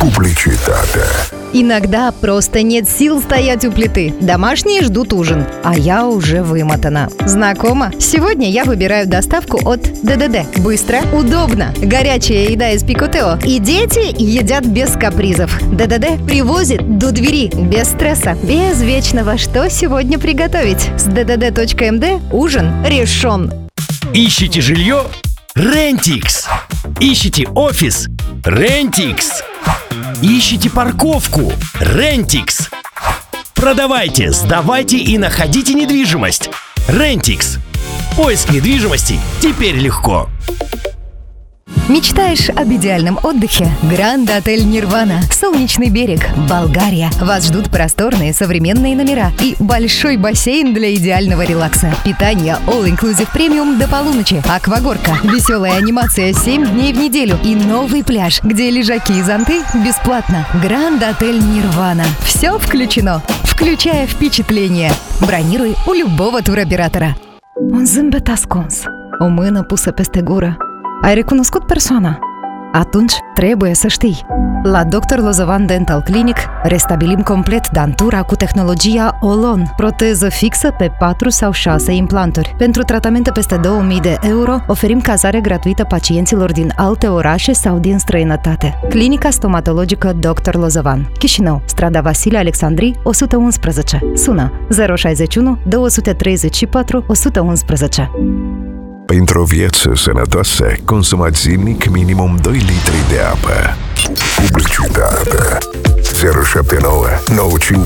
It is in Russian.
Publicitate. Иногда просто нет сил стоять у плиты. Домашние ждут ужин, а я уже вымотана. Знакомо? Сегодня я выбираю доставку от ДДД. Быстро, удобно. Горячая еда из Пикотео. И дети едят без капризов. ДДД привозит до двери, без стресса, без вечного «что сегодня приготовить». С ddd.md ужин решен. Ищите жилье? Рентикс. Ищите офис? Рентикс. Ищите парковку? Рентикс. Продавайте, сдавайте и находите недвижимость. Рентикс. Поиск недвижимости теперь легко. Мечтаешь об идеальном отдыхе? Гранд-отель Нирвана, Солнечный берег, Болгария. Вас ждут просторные современные номера и большой бассейн для идеального релакса. Питание All-Inclusive Premium до полуночи. Аквагорка, веселая анимация 7 дней в неделю и новый пляж, где лежаки и зонты бесплатно. Гранд-отель Нирвана. Все включено, включая впечаtlение. Bronirui у любого туроператора. Un zâmbet ascuns, o mână pusă peste gură. Ai recunoscut persoana? Atunci trebuie să știi. La Dr. Lozovan Dental Clinic restabilim complet dantura cu tehnologia Olon, proteză fixă pe 4 sau 6 implanturi. Pentru tratamente peste 2000 de euro, oferim cazare gratuită pacienților din alte orașe sau din străinătate. Clinica stomatologică Dr. Lozovan, Chișinău, strada Vasile Alexandri, 111. Sună 061 234 111. Pentru o viață sănătoasă, consumați zilnic minimum 2 litri de apă. Publicitate. 079 95